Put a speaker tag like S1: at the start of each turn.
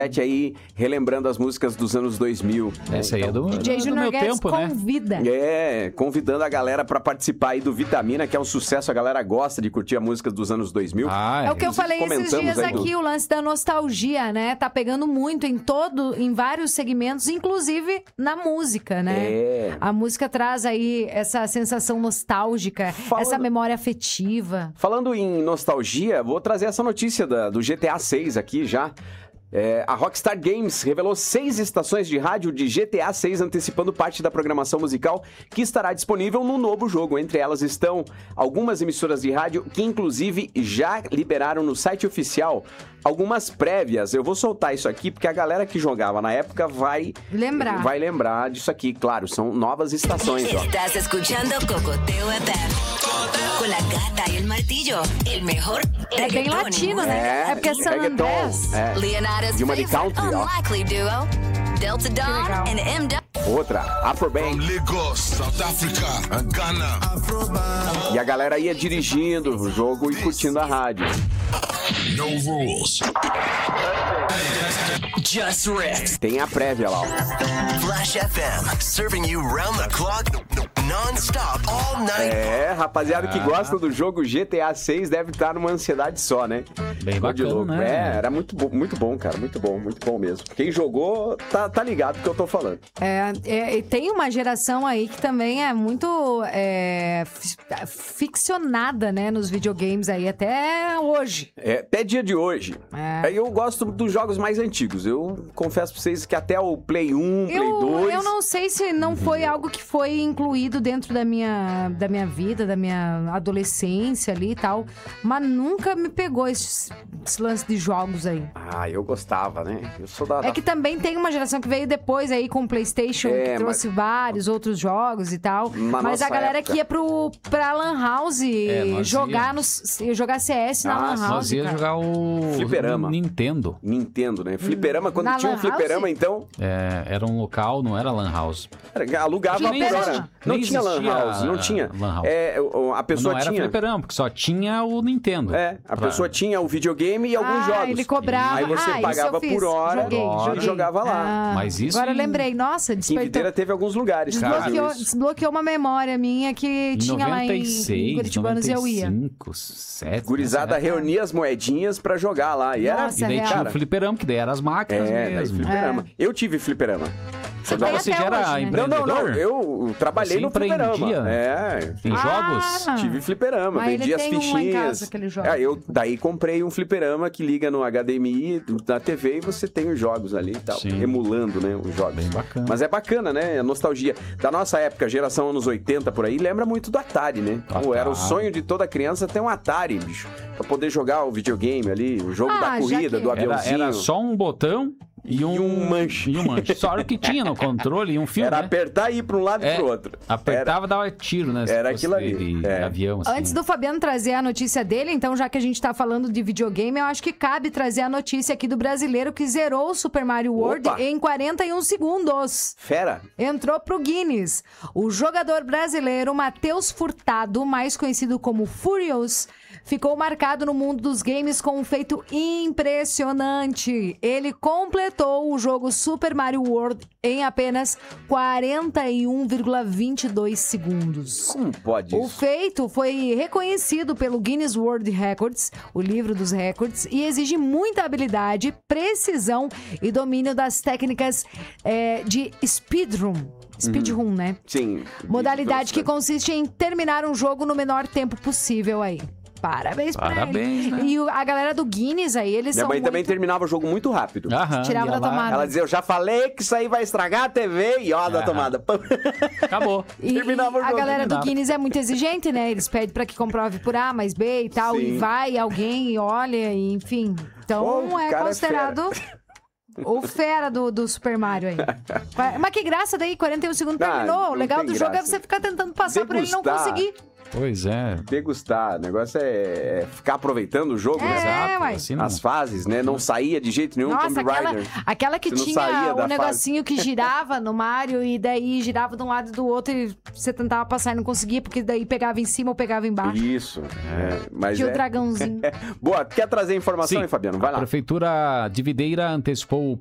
S1: aí, relembrando as músicas dos anos 2000.
S2: Essa aí é do
S3: Junior
S2: meu
S3: Guedes
S2: tempo,
S3: convida.
S1: né? Convidando a galera pra participar aí do Vitamina, que é um sucesso, a galera gosta de curtir a música dos anos 2000.
S3: É o que eu falei esses dias aqui, o lance da nostalgia, né? Tá pegando muito em vários segmentos, inclusive na música, né? A música traz aí essa sensação nostálgica, essa memória afetiva.
S1: Falando em nostalgia, vou trazer essa notícia do GTA 6 aqui já. A Rockstar Games revelou 6 estações de rádio de GTA 6, antecipando parte da programação musical que estará disponível no novo jogo. Entre elas estão algumas emissoras de rádio que, inclusive, já liberaram no site oficial algumas prévias. Eu vou soltar isso aqui porque a galera que jogava na época vai lembrar disso aqui. Claro, são novas estações.
S4: Estás escuchando Cocoteo FM. Com a gata e o martillo, o melhor
S3: É bem latino, né? É porque é San Andrés.
S4: Leonardo's
S1: de uma de
S4: favorite
S1: country, ó.
S4: unlikely duo, Delta Dawn and M.
S1: Outra, Afrobank.
S5: Lagos, South Africa, and Ghana.
S1: E a galera ia dirigindo o jogo e curtindo a rádio.
S5: No rules.
S6: Just riffs.
S1: Tem a prévia lá, ó.
S6: Flash FM, serving you round the clock, non-stop, all night.
S1: Rapaziada que gosta do jogo GTA 6 deve estar numa ansiedade só, né?
S2: Bem bacana, né?
S1: Era muito bom, cara. Muito bom mesmo. Quem jogou tá ligado do que eu tô falando.
S3: E tem uma geração aí que também é muito ficcionada, né? Nos videogames aí, até hoje.
S1: Até dia de hoje. Eu gosto dos jogos mais antigos. Eu confesso pra vocês que até o Play 1, Play 2...
S3: Eu não sei se não foi algo que foi incluído dentro da minha vida, da minha adolescência ali e tal, mas nunca me pegou esse lance de jogos aí.
S1: Eu gostava, né? Eu sou da...
S3: É que também tem uma geração que veio depois aí com o PlayStation, que trouxe vários outros jogos e tal, mas a galera
S1: época
S3: que ia pra Lan House jogar CS na Lan House.
S2: Nós ia jogar o
S1: Fliperama.
S2: Nintendo,
S1: né? Fliperama, quando tinha um fliperama, então...
S2: era um local, não era Lan House.
S1: Alugava por hora. Não tinha Lan House, não tinha. A pessoa
S2: não era fliperama, porque só tinha o Nintendo.
S1: A pessoa tinha o videogame e alguns jogos.
S3: Ele cobrava.
S1: Aí você pagava por hora e jogava lá.
S2: Mas isso...
S3: Agora eu lembrei, nossa,
S1: Quinta-feira teve alguns lugares.
S3: Desbloqueou uma memória minha que tinha lá em Curitibanos e eu ia.
S2: 7,
S1: gurizada reunia as moedinhas pra jogar lá. E
S2: daí tinha o fliperama, que daí eram as máquinas mesmo.
S1: Fliperama. Eu tive fliperama.
S2: Você já era empreendedor?
S1: Não. Eu trabalhei no fliperama.
S2: Em jogos?
S1: Tive fliperama. Vendia as fichinhas. Eu daí comprei um fliperama que liga no HDMI da TV e você tem os jogos ali e tal. Emulando, né, os jogos.
S2: Bem bacana.
S1: Mas é bacana, né? A nostalgia. Da nossa época, geração anos 80 por aí, lembra muito do Atari, né? Era o sonho de toda criança ter um Atari, bicho. Pra poder jogar o videogame ali, o jogo da corrida, do aviãozinho.
S2: Era só um botão... E um manche. Só o que tinha no controle e um fio,
S1: Era apertar e ir para um lado e pro outro.
S2: Apertava e dava tiro, né?
S1: Era aquilo ali.
S2: Avião, assim.
S3: Antes do Fabiano trazer a notícia dele, então, já que a gente tá falando de videogame, eu acho que cabe trazer a notícia aqui do brasileiro que zerou o Super Mario World em 41 segundos.
S1: Fera!
S3: Entrou pro Guinness. O jogador brasileiro Matheus Furtado, mais conhecido como Furious, ficou marcado no mundo dos games com um feito impressionante. Ele completou o jogo Super Mario World em apenas 41,22 segundos.
S1: Como pode isso?
S3: O feito foi reconhecido pelo Guinness World Records, o livro dos recordes, e exige muita habilidade, precisão e domínio das técnicas de speedrun. Speedrun, né?
S1: Sim.
S3: Modalidade que consiste em terminar um jogo no menor tempo possível aí. Parabéns pra ele.
S2: Né?
S3: E a galera do Guinness aí, eles
S1: Minha
S3: são
S1: mãe também terminava o jogo muito rápido.
S3: Tirava da tomada.
S1: Ela dizia, eu já falei que isso aí vai estragar a TV. E ó, da tomada.
S2: Acabou.
S1: Terminava o jogo.
S3: A galera do Guinness é muito exigente, né? Eles pedem pra que comprove por A mais B e tal.
S1: Sim.
S3: E vai alguém e olha, e enfim. Então considerado... O fera do Super Mario aí. Mas que graça daí, 41 segundos terminou. O legal do jogo é você ficar tentando passar por ele e não conseguir.
S2: Pois é.
S1: Degustar. O negócio é ficar aproveitando o jogo, né?
S2: Exato.
S3: uai.
S2: Assim não...
S1: As fases, né? Não saía de jeito nenhum
S3: Nossa,
S1: Tomb Raider.
S3: aquela que
S1: Você não saía
S3: tinha
S1: da
S3: o negocinho que girava no Mario e daí girava de um lado e do outro e você tentava passar e não conseguia, porque daí pegava em cima ou pegava embaixo.
S1: Isso. Mas
S3: Tinha o dragãozinho.
S1: Boa, quer trazer informação
S2: Sim.
S1: aí, Fabiano? Vai
S2: A
S1: lá.
S2: Prefeitura de Videira antecipou